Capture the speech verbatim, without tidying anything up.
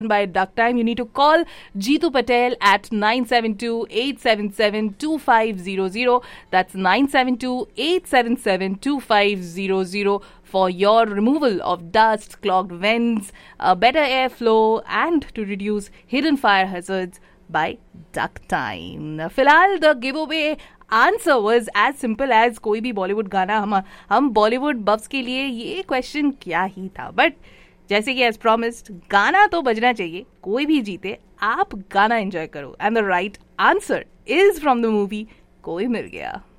by Duck Time. You need to call Jeetu Patel at nine seven two, eight seven seven, two five zero zero. That's nine seven two, eight seven seven, two five zero zero for your removal of dust, clogged vents, uh, better airflow, and to reduce hidden fire hazards by Duck Time. फिलहाल the giveaway answer was as simple as कोई भी बॉलीवुड गाना. हम हम बॉलीवुड बफ्स के लिए ये question क्या ही था, बट जैसे कि एज प्रॉमिस्ड गाना तो बजना चाहिए. कोई भी जीते, आप गाना एंजॉय करो. And the right answer is from the movie कोई मिल गया.